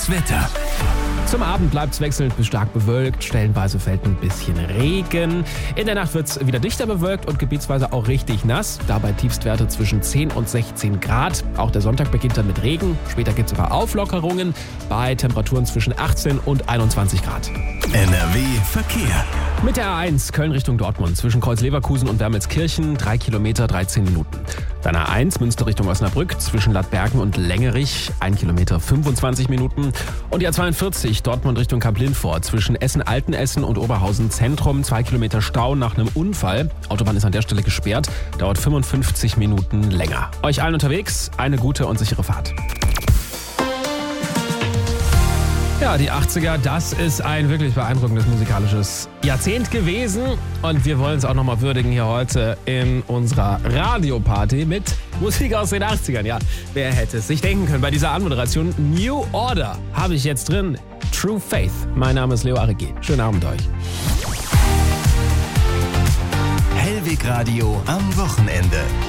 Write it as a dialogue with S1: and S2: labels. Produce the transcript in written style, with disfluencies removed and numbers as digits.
S1: Das Wetter.
S2: Zum Abend bleibt es wechselnd bis stark bewölkt, stellenweise fällt ein bisschen Regen. In der Nacht wird es wieder dichter bewölkt und gebietsweise auch richtig nass. Dabei Tiefstwerte zwischen 10 und 16 Grad. Auch der Sonntag beginnt dann mit Regen. Später gibt es sogar Auflockerungen bei Temperaturen zwischen 18 und 21 Grad.
S1: NRW Verkehr.
S2: Mit der A1 Köln Richtung Dortmund zwischen Kreuz-Leverkusen und Wermelskirchen 3 Kilometer 13 Minuten. Dann A1 Münster Richtung Osnabrück zwischen Ladbergen und Längerich 1 Kilometer 25 Minuten. Und die A42 Dortmund Richtung Kamp-Lindfort zwischen Essen-Altenessen und Oberhausen Zentrum 2 Kilometer Stau nach einem Unfall. Autobahn ist an der Stelle gesperrt, dauert 55 Minuten länger. Euch allen unterwegs eine gute und sichere Fahrt. Ja, die 80er, das ist ein wirklich beeindruckendes musikalisches Jahrzehnt gewesen. Und wir wollen es auch nochmal würdigen hier heute in unserer Radioparty mit Musik aus den 80ern. Ja, wer hätte es sich denken können bei dieser Anmoderation. New Order habe ich jetzt drin. True Faith. Mein Name ist Leo Arrighi. Schönen Abend euch.
S1: Hellweg Radio am Wochenende.